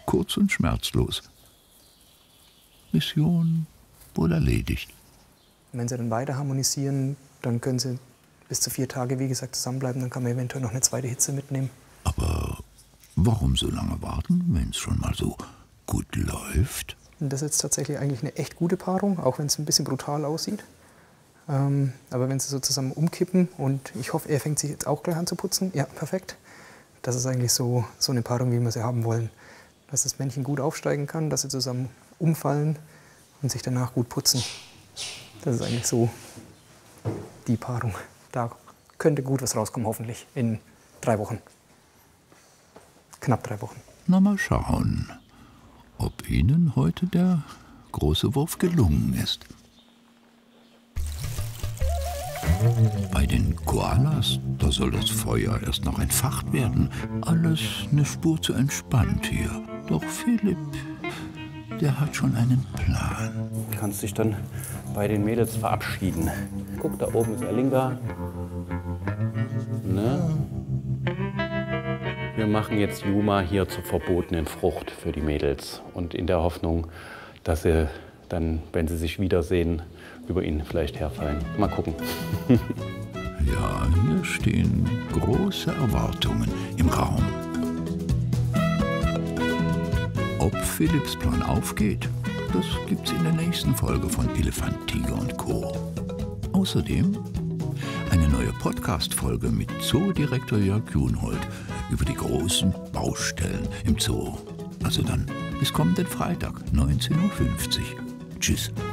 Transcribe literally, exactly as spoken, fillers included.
kurz und schmerzlos. Mission wohl erledigt. Wenn sie dann weiter harmonisieren, dann können sie bis zu vier Tage, wie gesagt, zusammenbleiben. Dann kann man eventuell noch eine zweite Hitze mitnehmen. Aber warum so lange warten, wenn es schon mal so gut läuft? Und das ist jetzt tatsächlich eigentlich eine echt gute Paarung, auch wenn es ein bisschen brutal aussieht. Ähm, aber wenn sie so zusammen umkippen und ich hoffe, er fängt sich jetzt auch gleich an zu putzen. Ja, perfekt. Das ist eigentlich so, so eine Paarung, wie wir sie haben wollen. Dass das Männchen gut aufsteigen kann, dass sie zusammen umfallen und sich danach gut putzen. Das ist eigentlich so die Paarung. Da könnte gut was rauskommen, hoffentlich, in drei Wochen. Knapp drei Wochen. Na, mal schauen, ob Ihnen heute der große Wurf gelungen ist. Bei den Koalas, da soll das Feuer erst noch entfacht werden. Alles eine Spur zu entspannt hier. Doch Philipp, der hat schon einen Plan. Du kannst dich dann bei den Mädels verabschieden. Guck, da oben ist Erlinga. Ne? Wir machen jetzt Juma hier zur verbotenen Frucht für die Mädels. Und in der Hoffnung, dass sie dann, wenn sie sich wiedersehen, über ihn vielleicht herfallen. Mal gucken. Ja, hier stehen große Erwartungen im Raum. Ob Philipps Plan aufgeht, das gibt's in der nächsten Folge von Elefant, Tiger und Co. Außerdem eine neue Podcast-Folge mit Zoodirektor Jörg Junhold über die großen Baustellen im Zoo. Also dann bis kommenden Freitag, neunzehn Uhr fünfzig. Tschüss.